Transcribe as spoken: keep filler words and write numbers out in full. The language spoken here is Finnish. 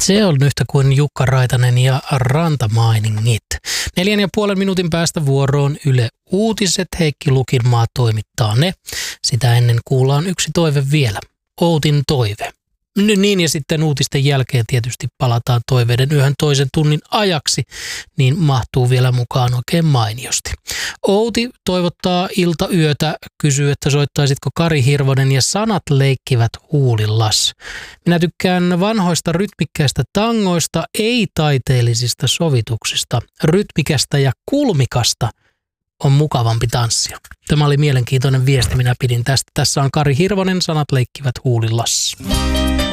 Se on yhtä kuin Jukka Raitanen ja Rantamainingit. Neljän ja puolen minuutin päästä vuoroon Yle Uutiset. Heikki Lukinmaa toimittaa ne. Sitä ennen kuullaan yksi toive vielä. Outin toive. Niin ja sitten uutisten jälkeen tietysti palataan toiveiden yhden toisen tunnin ajaksi, niin mahtuu vielä mukaan oikein mainiosti. Outi toivottaa iltayötä, kysyy, että soittaisitko Kari Hirvonen ja Sanat leikkivät huulillas. Minä tykkään vanhoista rytmikkäistä tangoista, ei-taiteellisista sovituksista. Rytmikästä ja kulmikasta on mukavampi tanssia. Tämä oli mielenkiintoinen viesti, minä pidin tästä. Tässä on Kari Hirvonen, Sanat leikkivät huulillas.